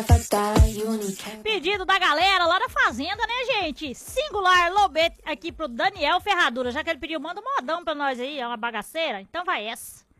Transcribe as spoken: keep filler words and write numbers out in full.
Pedido da galera lá da fazenda, né, gente? Singular Lobete aqui pro Daniel Ferradura. Já que ele pediu, manda um modão pra nós aí, é uma bagaceira. Então vai essa.